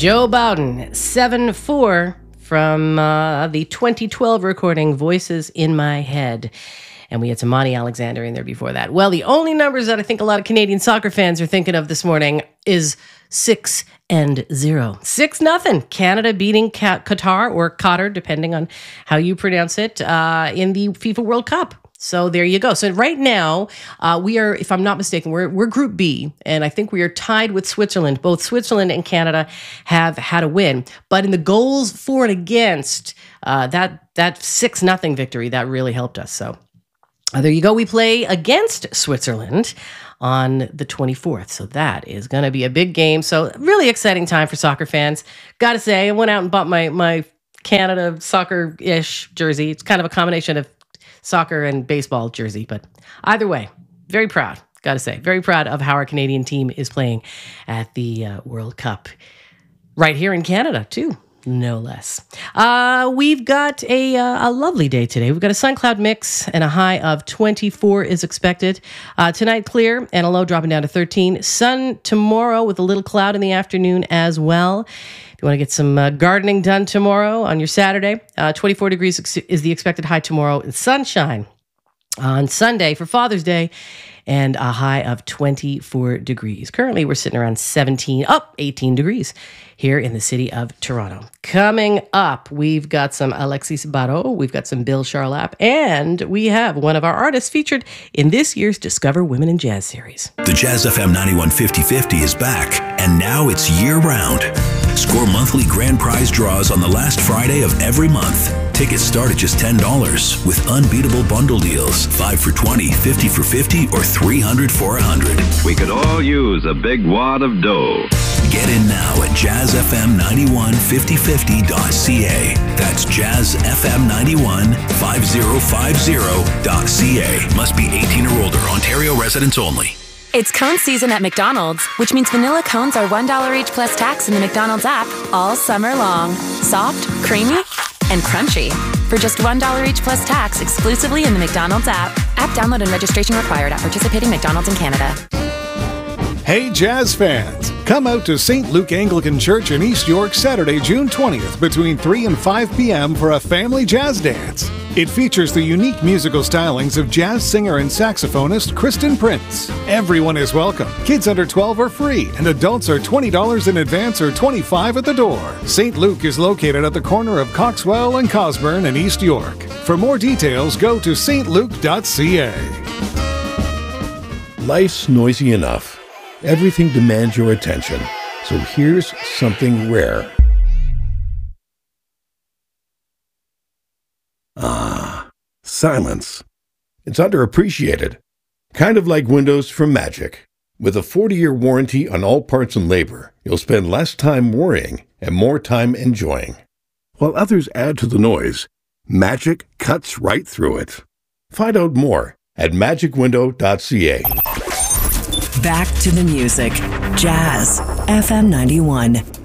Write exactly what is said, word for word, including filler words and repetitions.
Joe Bowden, seven four from uh, the twenty twelve recording Voices in My Head. And we had some Monty Alexander in there before that. Well, the only numbers that I think a lot of Canadian soccer fans are thinking of this morning is six and zero. Six nothing. Canada beating Qatar, or Qatar, depending on how you pronounce it, uh, in the FIFA World Cup. So there you go. So right now, uh, we are, if I'm not mistaken, we're we're Group B, and I think we are tied with Switzerland. Both Switzerland and Canada have had a win, but in the goals for and against, uh, that that six nothing victory, that really helped us. So uh, there you go. We play against Switzerland on the twenty-fourth. So that is going to be a big game. So really exciting time for soccer fans. Got to say, I went out and bought my my Canada soccer-ish jersey. It's kind of a combination of soccer and baseball jersey, but either way, very proud, gotta say, very proud of how our Canadian team is playing at the uh, World Cup right here in Canada too, no less. Uh, we've got a, uh, a lovely day today. We've got a sun cloud mix and a high of twenty-four is expected. Uh, tonight clear and a low dropping down to thirteen. Sun tomorrow with a little cloud in the afternoon as well. You want to get some uh, gardening done tomorrow on your Saturday. Uh, twenty-four degrees ex- is the expected high tomorrow. And sunshine on Sunday for Father's Day, and a high of twenty-four degrees. Currently, we're sitting around seventeen, up eighteen degrees here in the city of Toronto. Coming up, we've got some Alexis Barreau, we've got some Bill Charlap, and we have one of our artists featured in this year's Discover Women in Jazz series. The Jazz F M ninety-one fifty fifty is back, and now it's year-round. Score monthly grand prize draws on the last Friday of every month. Tickets start at just ten dollars with unbeatable bundle deals. five for twenty, fifty for fifty, or three hundred for one hundred. We could all use a big wad of dough. Get in now at jazz f m ninety-one fifty fifty dot c a. That's jazz f m ninety-one fifty fifty dot c a. Must be eighteen or older. Ontario residents only. It's cone season at McDonald's, which means vanilla cones are one dollar each plus tax in the McDonald's app all summer long. Soft, creamy, and crunchy. For just one dollar each plus tax exclusively in the McDonald's app. App download and registration required at participating McDonald's in Canada. Hey Jazz fans, come out to Saint Luke Anglican Church in East York Saturday, June twentieth between three and five p.m. for a family jazz dance. It features the unique musical stylings of jazz singer and saxophonist Kristen Prince. Everyone is welcome. Kids under twelve are free, and adults are twenty dollars in advance or twenty-five dollars at the door. Saint Luke is located at the corner of Coxwell and Cosburn in East York. For more details, go to s t luke dot c a. Life's noisy enough. Everything demands your attention. So here's something rare. Ah, silence. It's underappreciated. Kind of like Windows from Magic. With a forty-year warranty on all parts and labor, you'll spend less time worrying and more time enjoying. While others add to the noise, Magic cuts right through it. Find out more at magic window dot c a. Back to the music. Jazz F M ninety-one.